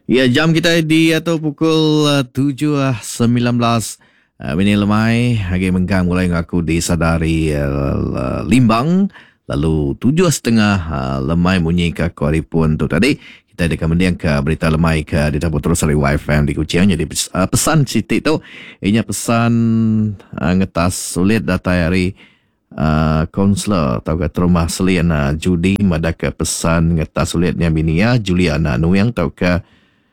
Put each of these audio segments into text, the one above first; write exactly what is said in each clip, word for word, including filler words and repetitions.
Ya, jam kita di atau pukul uh, tujuh sembilan belas uh, minit lemai. Hari menggang mulai ngaku disadari uh, limbang. Lalu tujuh setengah uh, lemai bunyi ke koripun tu tadi. Kita akan mendiang ke berita lemai ke di dapur terus dari Y F M di Kuching. Jadi uh, pesan Siti tu, ianya pesan uh, ngetas sulit data hari uh, kaunselor atau ke rumah selian uh, judi madaka pesan ngetas sulitnya binia Juliana Nuyang atau ke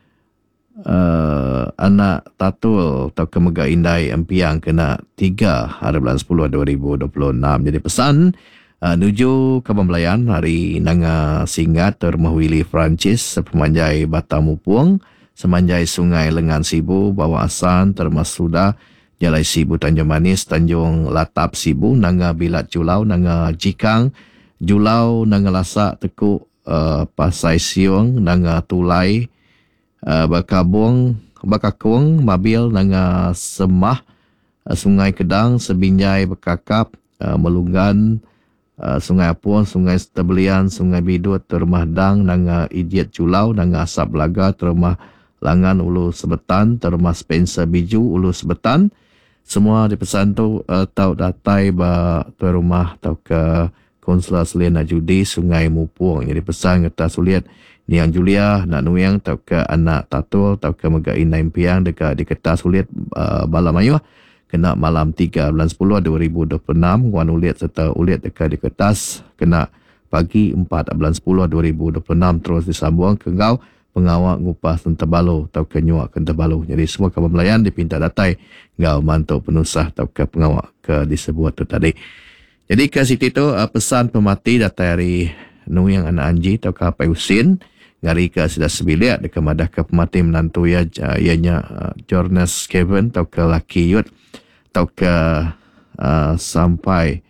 Uh, anak tatul atau kemega indai empiang kena tiga hari bulan sepuluh dua ribu dua puluh enam. Jadi pesan uh, nuju ke pembelayan hari nanga singat termah Willy Francis sepemanjai Batam Mupuang semanjai Sungai Lengan Sibu bawa asan termas sudah Jalai Sibu Tanjung Manis Tanjung Latap Sibu nanga Bilat Julau nanga Jikang Julau nanga Lasak Tekuk uh, Pasai Siung nanga Tulai Uh, Bakabung, Bakakung, Mabil, Nanga Semah, uh, Sungai Kedang, Sebinjai, Bekakap, uh, Melunggan, uh, Sungai Apun, Sungai Setebelian, Sungai Bidut, Termah Dang, Nanga Idiat Julau, Nanga Asap Belaga, Termah Langan, Ulu Sebetan, Termah Spencer Biju, Ulu Sebetan. Semua dipesan tu uh, tau datai ba tuan rumah tau ke Konsulat Selena Judi, Sungai Mupuang. Jadi pesan kata suliat Niang Julia, nak nuyang, tau ke anak tatul, tau ke megai naim piang, dekat di kertas uliat uh, balam ayuh, kena malam tiga bulan sepuluh dua ribu dua puluh enam, wan uliat serta uliat dekat di kertas, kena pagi empat bulan sepuluh dua ribu dua puluh enam, terus disambung ke ngau, pengawak ngupas Tentebalo, tau ke nyuak ke Tentebalo. Jadi semua kapal melayan dipinta datai, ngau mantu penusah, tau ke pengawak ke disebut tu tadi. Jadi ke situ tu, uh, pesan pemati datai hari nuyang anak anji, tau ke apa usin, ngari ke sudah sebilik dekat madah ke pemati menantu ya uh, ianya uh, Jonas Kevin tau ke laki yut tau ke uh, sampai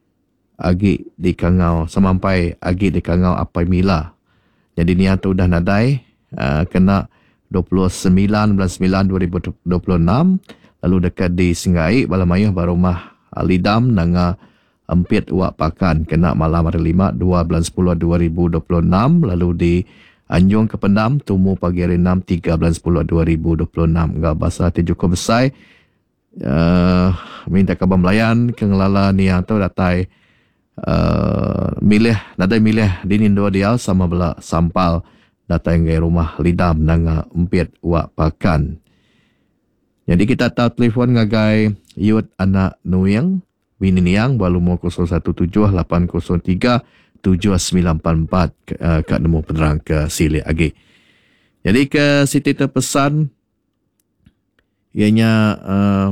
agi di kangau sampai agi di kangau apa mila. Jadi ni tu dah nadai uh, kena dua puluh sembilan bulan sembilan dua ribu dua puluh enam, lalu dekat di Singai Balamayuh barumah uh, Lidam nanga empit uak pakan kena malam hari lima dua bulan sepuluh dua ribu dua puluh enam, lalu di Anjung ke Pendam, Tumu pagi hari enam, tiga bulan sepuluh dua ribu dua puluh enam. Enggak bahasa ti cukup besar. Uh, minta kabar melayan, kengelala ni yang tu datai uh, milih, datai milih dinin dua dial sama bela sampal datai ngai rumah Lidam nanga empit uak pakan. Jadi kita tahu telefon ngagai Yud anak Nuyang, bini niang, balumo kosong satu tujuh lapan kosong tiga tujuh sembilan empat empat uh, kat nemu penerang ke Sili Agi. Jadi ke Siti terpesan ianya uh,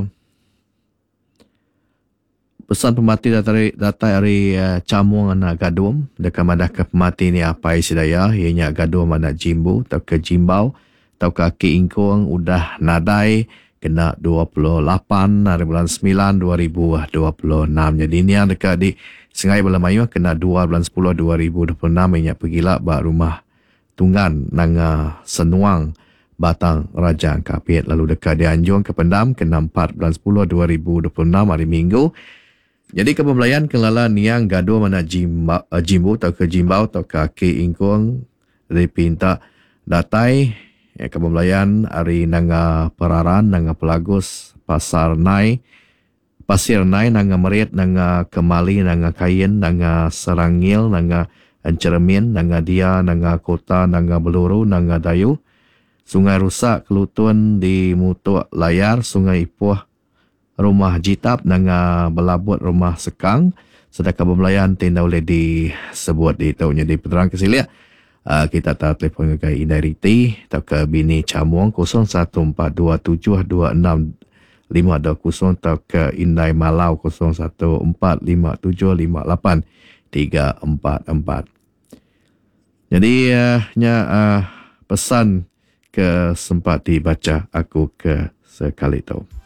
pesan pemati datari datai hari uh, Camung anak Gadum dekat madah ke pemati ni apa isidaya ianya Gadum anak Jimbu tau ke Jimbau tau ke Aki Ingkung udah nadai kena dua puluh lapan hari bulan sembilan dua ribu dua puluh enam. Jadi ni yang dekat di Sengai Balamayuh kena dua bulan sepuluh dua ribu dua puluh enam inyak pergilah bak rumah Tunggan nanga Senuang Batang Raja Kapit. Lalu dekat di Anjung ke Pendam kena empat bulan sepuluh dua ribu dua puluh enam hari Minggu. Jadi ke pembelayan kelala niang gaduh mana Jimba, uh, Jimbu atau ke Jimbau atau ke Aki Ingkung dipinta datai ya, ke pembelayan hari nanga Peraran nanga Pelagus Pasar Nai Pasir Nai, nanga Merit, nanga Kemali, nanga Kayin, nanga Serangil, nanga Encermin, nanga Dia, nanga Kota, nanga Beluru, nanga Dayu, Sungai Rusak, Kelutun di Mutuk Layar, Sungai Ipuh, Rumah Jitap, nanga Belabut, Rumah Sekang, sedangkan pembelayan tindak boleh disebut di tahunnya di Peterang Kesilia. Uh, kita tahu telefon ke Indah Riti, atau ke Bini Camuang, kosong satu empat dua tujuh dua enam lima dua kosong atau ke Indai Malau kosong satu empat lima tujuh lima lapan tiga empat empat. Jadi uh, nya uh, pesan ke sempat dibaca aku ke sekali tu.